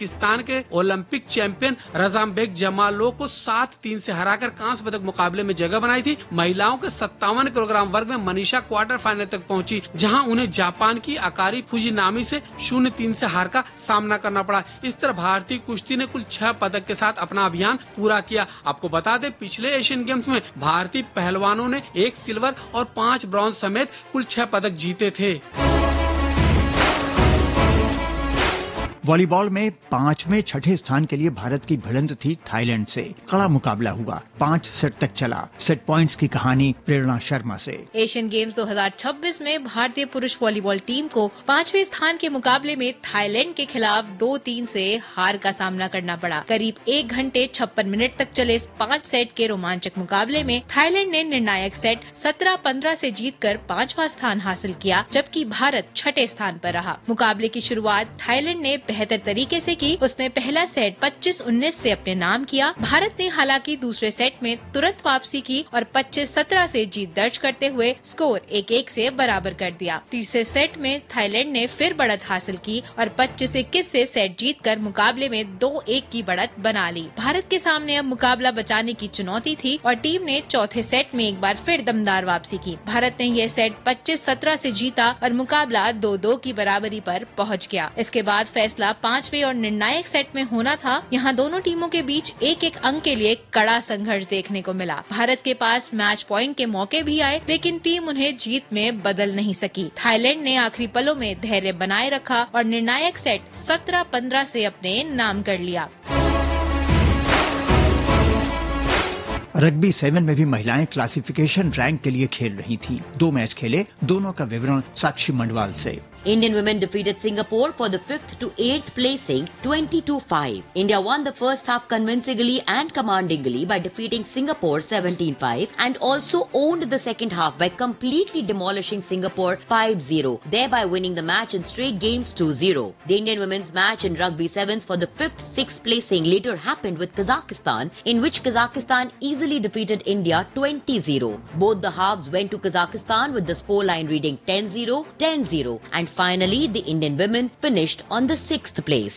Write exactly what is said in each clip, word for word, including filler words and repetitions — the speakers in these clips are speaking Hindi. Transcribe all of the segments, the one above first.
उज्बेकिस्तान के ओलंपिक चैंपियन रजामबेक जमालोव को सात तीन से हराकर कांस्य पदक मुकाबले में जगह बनाई थी। महिलाओं के सत्तावन किलोग्राम वर्ग में मनीषा क्वार्टर फाइनल तक पहुंची, जहां उन्हें जापान की अकारी फुजिनामी से शून्य तीन से हार का सामना करना पड़ा। इस तरह भारतीय कुश्ती ने कुल छह पदक के साथ अपना अभियान पूरा किया। आपको बता दें, पिछले एशियन गेम्स में भारतीय पहलवानों ने एक सिल्वर और पांच ब्रॉन्ज समेत कुल छह पदक जीते थे। वॉलीबॉल में पांचवें छठे स्थान के लिए भारत की भिड़ंत थी थाईलैंड से। कड़ा मुकाबला हुआ, पांच सेट तक चला। सेट पॉइंट्स की कहानी प्रेरणा शर्मा से। एशियन गेम्स दो हज़ार छब्बीस में भारतीय पुरुष वॉलीबॉल टीम को पांचवें स्थान के मुकाबले में थाईलैंड के खिलाफ दो तीन से हार का सामना करना पड़ा। करीब एक घंटे छप्पन मिनट तक चले इस पाँच सेट के रोमांचक मुकाबले में थाईलैंड ने निर्णायक सेट सत्रह पंद्रह से जीतकर पांचवा स्थान हासिल किया, जबकि भारत छठे स्थान पर रहा। मुकाबले की शुरुआत थाईलैंड ने बेहतर तरीके से की। उसने पहला सेट पच्चीस उन्नीस से अपने नाम किया। भारत ने हालांकि दूसरे सेट में तुरंत वापसी की और पच्चीस सत्रह से जीत दर्ज करते हुए स्कोर एक एक से बराबर कर दिया। तीसरे सेट में थाईलैंड ने फिर बढ़त हासिल की और पच्चीस इक्कीस से सेट जीतकर मुकाबले में दो एक की बढ़त बना ली। भारत के सामने अब मुकाबला बचाने की चुनौती थी और टीम ने चौथे सेट में एक बार फिर दमदार वापसी की। भारत ने यह सेट पच्चीस सत्रह से जीता और मुकाबला दो दो की बराबरी पर पहुंच गया। इसके बाद फैसला पांचवे और निर्णायक सेट में होना था। यहाँ दोनों टीमों के बीच एक एक अंक के लिए कड़ा संघर्ष देखने को मिला। भारत के पास मैच पॉइंट के मौके भी आए, लेकिन टीम उन्हें जीत में बदल नहीं सकी। थाईलैंड ने आखिरी पलों में धैर्य बनाए रखा और निर्णायक सेट सत्रह पंद्रह से अपने नाम कर लिया। रग्बी सेवन में भी महिलाएं क्लासिफिकेशन रैंक के लिए खेल रही थीं। दो मैच खेले, दोनों का विवरण साक्षी मंडवाल से। Indian women defeated Singapore for the fifth to eighth placing twenty-two five. India won the first half convincingly and commandingly by defeating Singapore seventeen five and also owned the second half by completely demolishing Singapore five zero, thereby winning the match in straight games two zero. The Indian women's match in Rugby sevens for the fifth sixth placing later happened with Kazakhstan, in which Kazakhstan easily defeated India twenty zero. Both the halves went to Kazakhstan with the scoreline reading ten zero, ten zero and finally, the Indian women finished on the sixth place.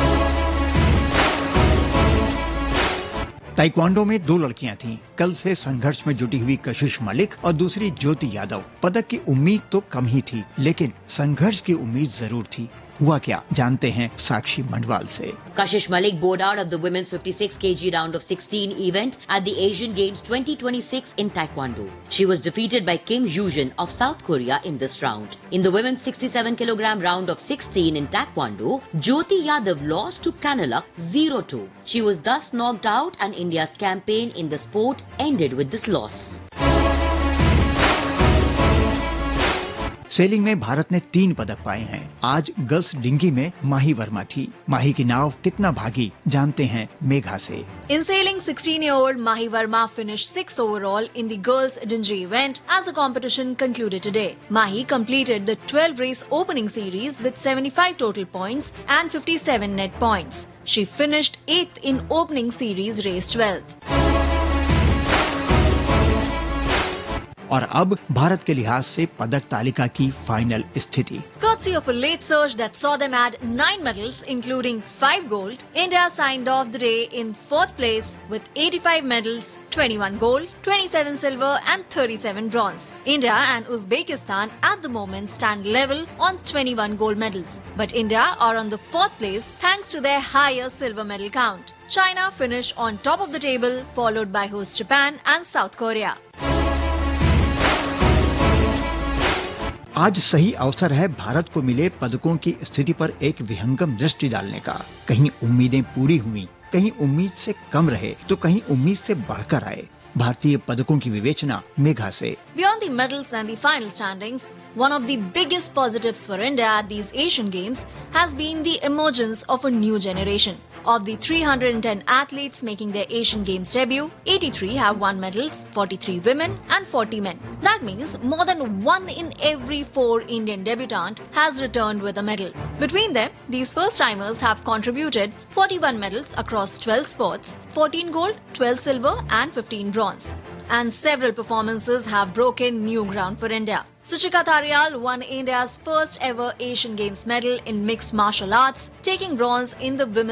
Taekwondo में दो लड़कियां थीं। कल से संघर्ष में जुटी हुई कशिश मलिक और दूसरी ज्योति यादव। पदक की उम्मीद तो कम ही थी, लेकिन संघर्ष की उम्मीद जरूर थी। हुआ क्या, जानते हैं साक्षी मंडवाल से। Kashish Malik bowed out of the women's fifty-six kilogram round of sixteen event at the Asian Games twenty twenty-six in Taekwondo. She was defeated by Kim Yoo-jin of South Korea in this round. In the women's sixty-seven kilogram round of sixteen in Taekwondo, Jyoti Yadav lost to Kanalak zero two. She was thus knocked out and India's campaign in the sport ended with this loss. Selling में भारत ने तीन पदक पाए हैं। आज गर्ल्स डिंगी में माही वर्मा थी। माही की नाव कितना भागी, जानते हैं मेघा से। In sailing, sixteen-year-old Mahi Verma finished sixth overall in the girls' dinghy event as the competition concluded today. Mahi completed the twelve-race opening series with seventy-five total points and fifty-seven net points. She finished eighth in opening series race twelve. और अब भारत के लिहाज से पदक तालिका की फाइनल स्थिति। Courtesy of a late surge that saw them add nine medals, including five gold, India signed off the day in fourth place with eighty-five medals, twenty-one gold, twenty-seven silver and thirty-seven bronze. India and Uzbekistan at the moment stand level on twenty-one gold medals. But India are on the fourth place thanks to their higher silver medal count. China finished on top of the table, followed by host Japan and South Korea. आज सही अवसर है भारत को मिले पदकों की स्थिति पर एक विहंगम दृष्टि डालने का। कहीं उम्मीदें पूरी हुई, कहीं उम्मीद से कम रहे, तो कहीं उम्मीद से बढ़कर आए। भारतीय पदकों की विवेचना मेघा से। Beyond the medals and the final standings, one of the biggest positives for India at these Asian Games has been the emergence of a new generation. Of the three hundred ten athletes making their Asian Games debut, eighty-three have won medals, forty-three women and forty men. That means more than one in every four Indian debutant has returned with a medal. Between them, these first-timers have contributed forty-one medals across twelve sports, fourteen gold, twelve silver and fifteen bronze. And several performances have broken new ground for India. Suchika Tharyal won India's first ever Asian Games medal in mixed martial arts, taking bronze in the women's